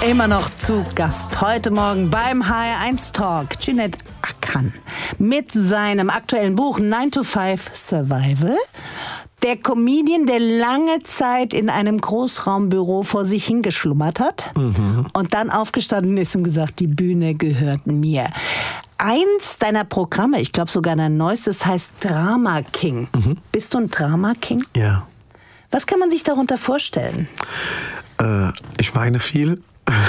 Immer noch zu Gast heute Morgen beim HR1 Talk Cüneyt Akın mit seinem aktuellen Buch 9 to 5 Survival. Der Comedian, der lange Zeit in einem Großraumbüro vor sich hingeschlummert hat und dann aufgestanden ist und gesagt, die Bühne gehört mir. Eins deiner Programme, ich glaube sogar dein neuestes, heißt Drama King. Bist du ein Drama King? Ja. Was kann man sich darunter vorstellen? Ich weine viel.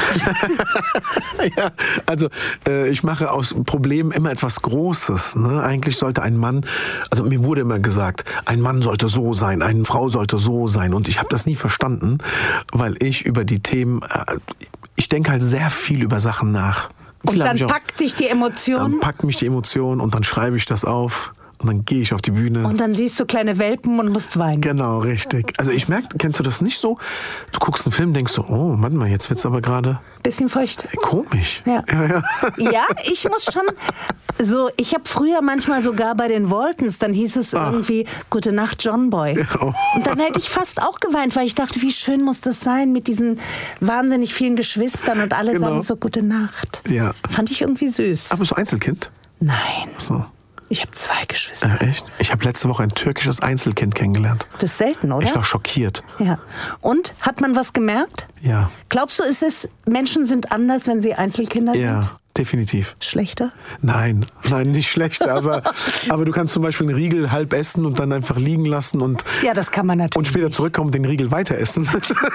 Ja, also ich mache aus Problemen immer etwas Großes. Ne? Eigentlich sollte ein Mann, also mir wurde immer gesagt, ein Mann sollte so sein, eine Frau sollte so sein. Und ich habe das nie verstanden, weil ich über die Themen, ich denke halt sehr viel über Sachen nach. Und dann packt dich die Emotion? Dann packt mich die Emotion und dann schreibe ich das auf. Und dann gehe ich auf die Bühne. Und dann siehst du kleine Welpen und musst weinen. Genau, richtig. Also ich merke, kennst du das nicht so? Du guckst einen Film, denkst so, oh, warte mal, jetzt wird's aber gerade... Bisschen feucht. Komisch. Ja. Ja, ich muss schon... So, ich habe früher manchmal sogar bei den Waltons, dann hieß es irgendwie, Gute Nacht, John Boy. Oh. Und dann hätte ich fast auch geweint, weil ich dachte, wie schön muss das sein mit diesen wahnsinnig vielen Geschwistern und alle sagen so Gute Nacht. Ja. Fand ich irgendwie süß. Aber bist du Einzelkind? Nein. So. Ich habe 2 Geschwister. Echt? Ich habe letzte Woche ein türkisches Einzelkind kennengelernt. Das ist selten, oder? Ich war schockiert. Ja. Und, hat man was gemerkt? Ja. Glaubst du, Menschen sind anders, wenn sie Einzelkinder sind? Ja, definitiv. Schlechter? Nein, nicht schlechter, aber du kannst zum Beispiel einen Riegel halb essen und dann einfach liegen lassen und... Ja, das kann man natürlich. Und später zurückkommen und den Riegel weiter essen.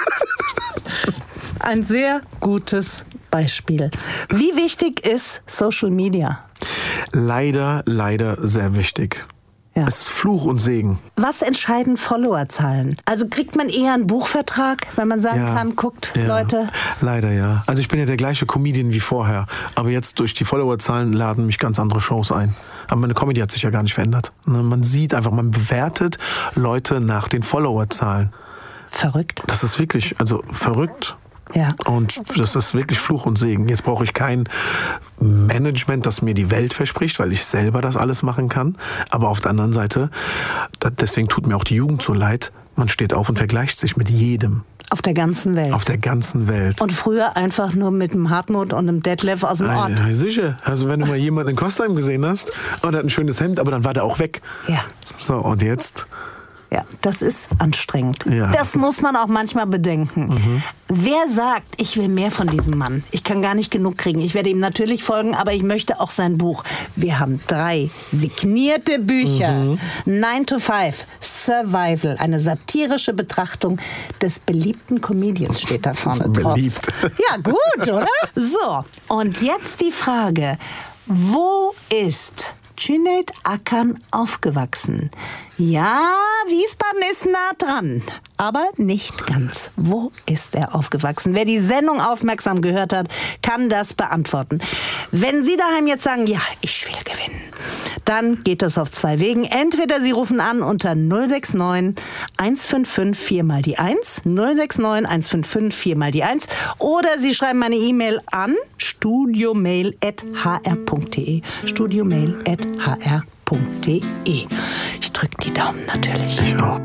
Ein sehr gutes Beispiel. Wie wichtig ist Social Media? Leider sehr wichtig. Ja. Es ist Fluch und Segen. Was entscheiden Followerzahlen? Also kriegt man eher einen Buchvertrag, wenn man sagen kann, guckt, Leute? Leider ja. Also ich bin ja der gleiche Comedian wie vorher. Aber jetzt durch die Followerzahlen laden mich ganz andere Shows ein. Aber meine Comedy hat sich ja gar nicht verändert. Man sieht einfach, man bewertet Leute nach den Followerzahlen. Verrückt. Das ist wirklich, verrückt. Ja. Und das ist wirklich Fluch und Segen. Jetzt brauche ich kein Management, das mir die Welt verspricht, weil ich selber das alles machen kann. Aber auf der anderen Seite, deswegen tut mir auch die Jugend so leid, man steht auf und vergleicht sich mit jedem. Auf der ganzen Welt. Auf der ganzen Welt. Und früher einfach nur mit dem Hartmut und dem Detlef aus dem Ort. Ja, sicher. Also wenn du mal jemanden in Kostheim gesehen hast, der hat ein schönes Hemd, aber dann war der auch weg. Ja. So, und jetzt... Ja, das ist anstrengend. Ja. Das muss man auch manchmal bedenken. Wer sagt, ich will mehr von diesem Mann? Ich kann gar nicht genug kriegen. Ich werde ihm natürlich folgen, aber ich möchte auch sein Buch. Wir haben 3 signierte Bücher. 9 to 5 Survival, eine satirische Betrachtung des beliebten Comedians steht da vorne drauf. Beliebt. Ja, gut, oder? So, und jetzt die Frage, wo ist Cüneyt Akın aufgewachsen? Ja, Wiesbaden ist nah dran, aber nicht ganz. Wo ist er aufgewachsen? Wer die Sendung aufmerksam gehört hat, kann das beantworten. Wenn Sie daheim jetzt sagen, ja, ich will gewinnen, dann geht das auf 2 Wegen. Entweder Sie rufen an unter 069 155 4 mal die 1, 069 155 4 mal die 1, oder Sie schreiben meine E-Mail an studiomail@hr.de. studiomail@hr.de. Ich drücke die Daumen natürlich. Ich auch.